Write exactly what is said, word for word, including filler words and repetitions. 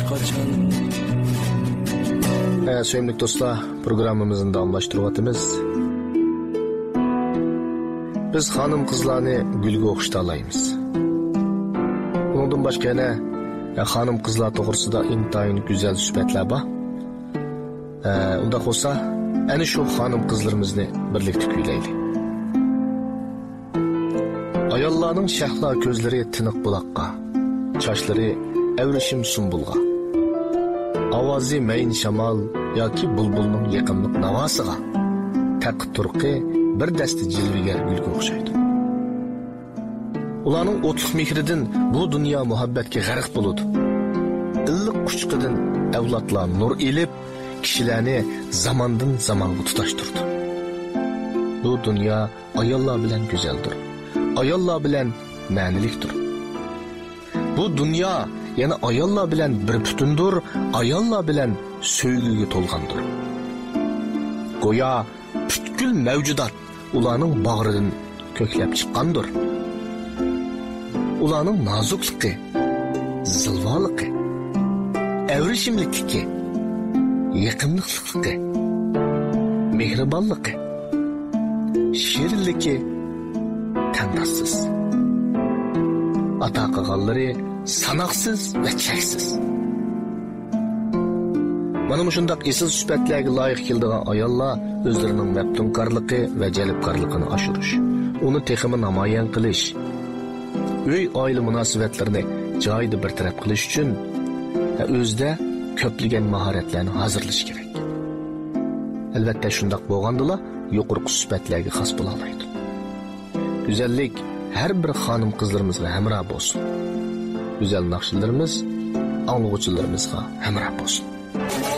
qachon. Ee, Sevimli dostlar, programımızın davamlaştırıvatımız. Biz hanım kızlarını gülge okuşta alayımız. Bundan başka ne? E, hanım kızlar doğrusu intayın güzel sübetler var. E, onda olsa, en şu hanım kızlarımızı birlikte güyleyli. Ayollarının şahla gözleri tınık bulakka, çaşları evrişim sumbulga. Avazi mayin shamal yoki bulbulning yaqinliq navosiga taqib turqi bir dasta jilvigar gulga o'xshaydi. Ularning o'tliq mehridan bu dunyo muhabbatga g'arq bo'ladi. Illiq quchqidan avlodlar nur elib, kishilarni zamondan zamonga tutashtirdi. Bu dunyo ayollar bilan go'zaldir. Ayollar bilan ma'nilikdir. Bu dunyo yana ayollar bilan bir butundur, ayollar bilan söygüge to'lgandir. Go'yo butkul mavjudot ularning bag'ridan ko'klab chiqqandir. Ularning nozukligi, zilvoligi, evrishimligi, yaqinlikligi, mehribonligi, shirinligi tandassiz. Ata qilganlari sanoqsiz va cheksiz. Mana shundoq esil sifatlarga loyiq keladigan ayollar o'zlarining maftunkorligi va jalbkorligini oshirish, uni texmi namoyon qilish, uy oila munosabatlarini joyida bartaraf qilish uchun o'zida ko'plagan mahoratlarni hozirlash kerak. Albatta shundoq bo'lgandala yuqori sifatlarga xos bo'la oladi. Go'zallik har bir xonim qizlarimizga hamroh bo'lsin. Güzel nakşilerimiz, anlıqçılarımızga hamroh bo'lsin.